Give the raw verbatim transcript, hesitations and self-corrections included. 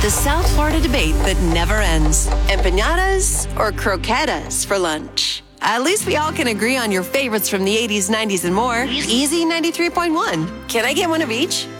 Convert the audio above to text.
The South Florida debate that never ends. Empanadas or croquetas for lunch? At least we all can agree on your favorites from the eighties, nineties, and more. Easy ninety-three point one. Can I get one of each?